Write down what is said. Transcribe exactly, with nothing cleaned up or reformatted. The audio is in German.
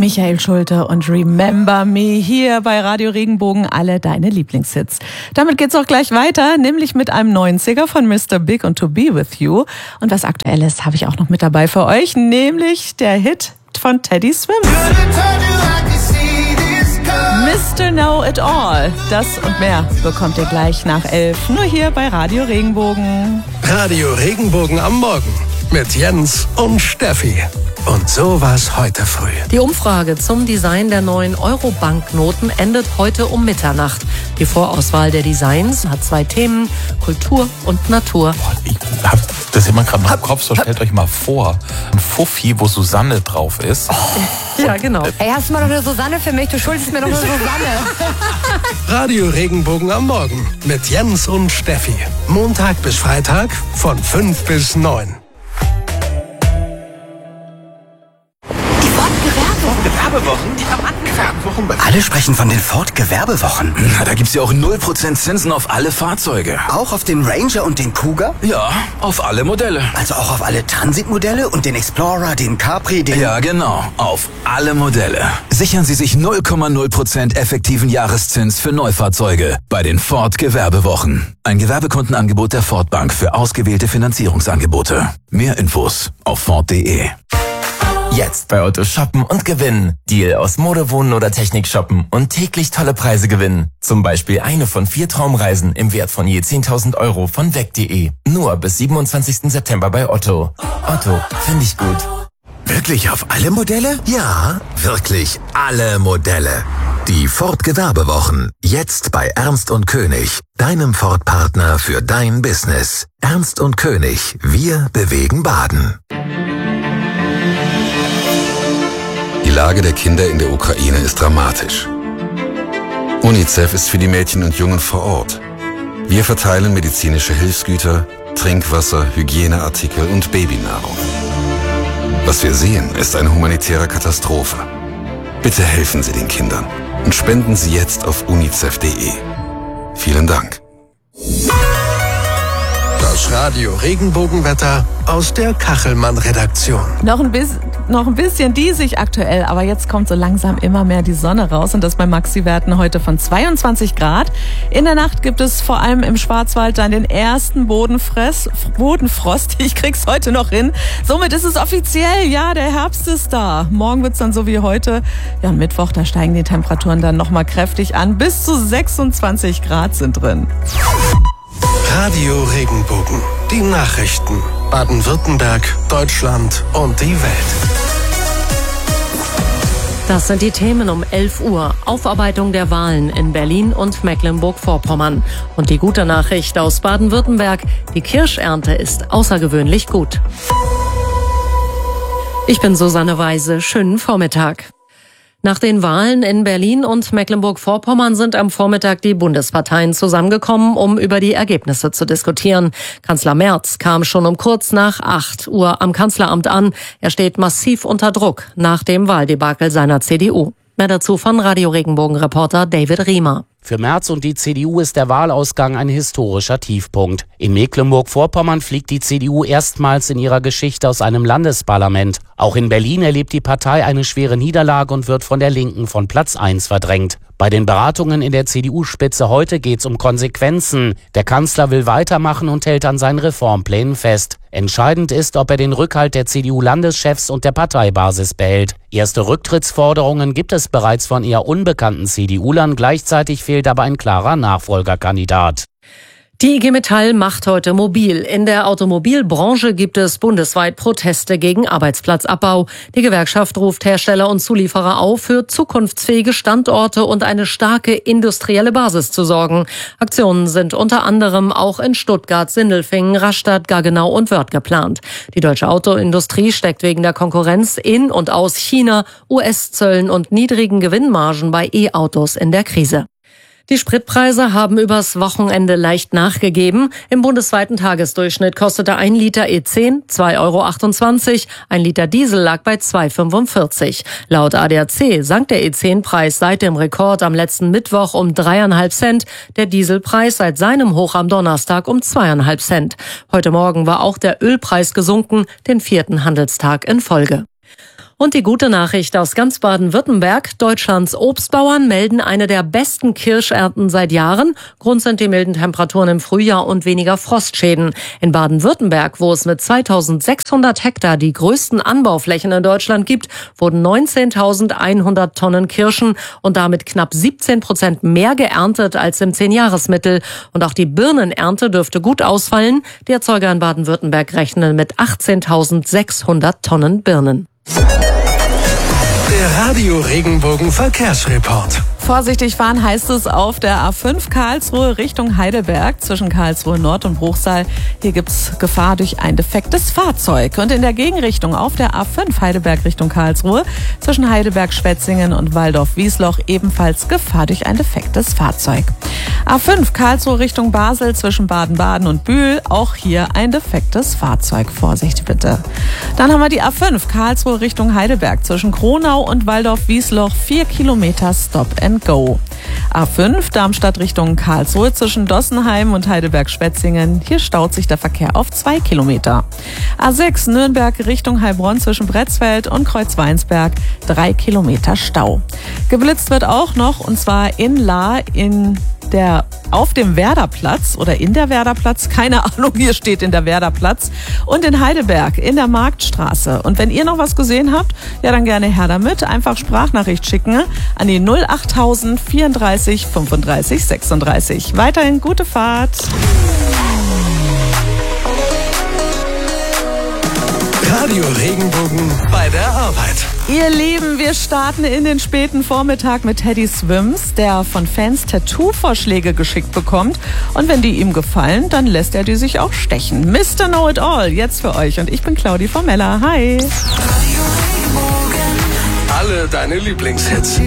Michael Schulte und Remember Me hier bei Radio Regenbogen, alle deine Lieblingshits. Damit geht's auch gleich weiter, nämlich mit einem neunziger von Mister Big und To Be With You. Und was Aktuelles habe ich auch noch mit dabei für euch, nämlich der Hit von Teddy Swims. Mister Know It All. Das und mehr bekommt ihr gleich nach elf, nur hier bei Radio Regenbogen. Radio Regenbogen am Morgen mit Jens und Steffi. Und so war's heute früh. Die Umfrage zum Design der neuen Euro-Banknoten endet heute um Mitternacht. Die Vorauswahl der Designs hat zwei Themen, Kultur und Natur. Boah, ich hab das immer gerade noch im Kopf, so stellt euch mal vor, ein Fuffi, wo Susanne drauf ist. Oh. Ja, genau. Ey, hast du mal noch eine Susanne für mich? Du schuldest mir noch eine Susanne. Radio Regenbogen am Morgen mit Jens und Steffi. Montag bis Freitag von fünf bis neun. Gewerbewochen? Gewerbewochen? Alle sprechen von den Ford-Gewerbewochen. Na, da gibt's ja auch null Prozent Zinsen auf alle Fahrzeuge. Auch auf den Ranger und den Cougar? Ja, auf alle Modelle. Also auch auf alle Transit-Modelle und den Explorer, den Capri, den... Ja, genau, auf alle Modelle. Sichern Sie sich null Komma null Prozent effektiven Jahreszins für Neufahrzeuge bei den Ford-Gewerbewochen. Ein Gewerbekundenangebot der Ford Bank für ausgewählte Finanzierungsangebote. Mehr Infos auf ford punkt de. Jetzt bei Otto shoppen und gewinnen. Deal aus Mode, Wohnen oder Technik shoppen und täglich tolle Preise gewinnen. Zum Beispiel eine von vier Traumreisen im Wert von je zehntausend Euro von weg punkt de. Nur bis siebenundzwanzigsten September bei Otto. Otto, finde ich gut. Wirklich auf alle Modelle? Ja, wirklich alle Modelle. Die Ford Gewerbewochen. Jetzt bei Ernst und König. Deinem Ford-Partner für dein Business. Ernst und König. Wir bewegen Baden. Die Lage der Kinder in der Ukraine ist dramatisch. UNICEF ist für die Mädchen und Jungen vor Ort. Wir verteilen medizinische Hilfsgüter, Trinkwasser, Hygieneartikel und Babynahrung. Was wir sehen, ist eine humanitäre Katastrophe. Bitte helfen Sie den Kindern und spenden Sie jetzt auf unicef punkt de. Vielen Dank. Das Radio Regenbogenwetter aus der Kachelmann-Redaktion. Noch ein, bis, noch ein bisschen diesig aktuell, aber jetzt kommt so langsam immer mehr die Sonne raus und das bei Maxi-Werten heute von zweiundzwanzig Grad. In der Nacht gibt es vor allem im Schwarzwald dann den ersten Bodenfress, Bodenfrost. Ich krieg's heute noch hin. Somit ist es offiziell, ja, der Herbst ist da. Morgen wird's dann so wie heute. Ja, und Mittwoch, da steigen die Temperaturen dann nochmal kräftig an. Bis zu sechsundzwanzig Grad sind drin. Radio Regenbogen. Die Nachrichten. Baden-Württemberg, Deutschland und die Welt. Das sind die Themen um elf Uhr. Aufarbeitung der Wahlen in Berlin und Mecklenburg-Vorpommern. Und die gute Nachricht aus Baden-Württemberg. Die Kirschernte ist außergewöhnlich gut. Ich bin Susanne Weise. Schönen Vormittag. Nach den Wahlen in Berlin und Mecklenburg-Vorpommern sind am Vormittag die Bundesparteien zusammengekommen, um über die Ergebnisse zu diskutieren. Kanzler Merz kam schon um kurz nach acht Uhr am Kanzleramt an. Er steht massiv unter Druck nach dem Wahldebakel seiner C D U. Mehr dazu von Radio Regenbogen-Reporter David Riemer. Für Merz und die C D U ist der Wahlausgang ein historischer Tiefpunkt. In Mecklenburg-Vorpommern fliegt die C D U erstmals in ihrer Geschichte aus einem Landesparlament. Auch in Berlin erlebt die Partei eine schwere Niederlage und wird von der Linken von Platz eins verdrängt. Bei den Beratungen in der C D U-Spitze heute geht's um Konsequenzen. Der Kanzler will weitermachen und hält an seinen Reformplänen fest. Entscheidend ist, ob er den Rückhalt der C D U-Landeschefs und der Parteibasis behält. Erste Rücktrittsforderungen gibt es bereits von eher unbekannten C D U-Lern. Gleichzeitig fehlt aber ein klarer Nachfolgerkandidat. Die I G Metall macht heute mobil. In der Automobilbranche gibt es bundesweit Proteste gegen Arbeitsplatzabbau. Die Gewerkschaft ruft Hersteller und Zulieferer auf, für zukunftsfähige Standorte und eine starke industrielle Basis zu sorgen. Aktionen sind unter anderem auch in Stuttgart, Sindelfingen, Rastatt, Gaggenau und Wörth geplant. Die deutsche Autoindustrie steckt wegen der Konkurrenz in und aus China, U S-Zöllen und niedrigen Gewinnmargen bei E-Autos in der Krise. Die Spritpreise haben übers Wochenende leicht nachgegeben. Im bundesweiten Tagesdurchschnitt kostete ein Liter E zehn zwei Euro achtundzwanzig, ein Liter Diesel lag bei zwei Euro fünfundvierzig. Laut A D A C sank der E zehn-Preis seit dem Rekord am letzten Mittwoch um dreieinhalb Cent, der Dieselpreis seit seinem Hoch am Donnerstag um zweieinhalb Cent. Heute Morgen war auch der Ölpreis gesunken, den vierten Handelstag in Folge. Und die gute Nachricht aus ganz Baden-Württemberg. Deutschlands Obstbauern melden eine der besten Kirschernten seit Jahren. Grund sind die milden Temperaturen im Frühjahr und weniger Frostschäden. In Baden-Württemberg, wo es mit zweitausendsechshundert Hektar die größten Anbauflächen in Deutschland gibt, wurden neunzehntausendeinhundert Tonnen Kirschen und damit knapp siebzehn Prozent mehr geerntet als im Zehn-Jahres-Mittel. Und auch die Birnenernte dürfte gut ausfallen. Die Erzeuger in Baden-Württemberg rechnen mit achtzehntausendsechshundert Tonnen Birnen. Der Radio Regenbogen Verkehrsreport. Vorsichtig fahren heißt es auf der A fünf Karlsruhe Richtung Heidelberg zwischen Karlsruhe Nord und Bruchsal. Hier gibt's Gefahr durch ein defektes Fahrzeug. Und in der Gegenrichtung auf der A fünf Heidelberg Richtung Karlsruhe zwischen Heidelberg-Schwetzingen und Waldorf-Wiesloch ebenfalls Gefahr durch ein defektes Fahrzeug. A fünf Karlsruhe Richtung Basel zwischen Baden-Baden und Bühl. Auch hier ein defektes Fahrzeug. Vorsicht bitte. Dann haben wir die A fünf Karlsruhe Richtung Heidelberg zwischen Kronau und Waldorf-Wiesloch. Vier Kilometer Stop and Go. A fünf Darmstadt Richtung Karlsruhe zwischen Dossenheim und Heidelberg-Schwetzingen. Hier staut sich der Verkehr auf zwei Kilometer. A sechs Nürnberg Richtung Heilbronn zwischen Bretzfeld und Kreuzweinsberg. Drei Kilometer Stau. Geblitzt wird auch noch, und zwar in Lahr in der auf dem Werderplatz oder in der Werderplatz, keine Ahnung, hier steht in der Werderplatz, und in Heidelberg in der Marktstraße. Und wenn ihr noch was gesehen habt, ja dann gerne her damit. Einfach Sprachnachricht schicken an die null achttausend vierunddreißig fünfunddreißig sechsunddreißig. Weiterhin gute Fahrt. Radio Regenbogen bei der Arbeit. Ihr Lieben, wir starten in den späten Vormittag mit Teddy Swims, der von Fans Tattoo-Vorschläge geschickt bekommt. Und wenn die ihm gefallen, dann lässt er die sich auch stechen. Mister Know-It-All, jetzt für euch. Und ich bin Claudi Formella. Hi. Alle deine Lieblingshits.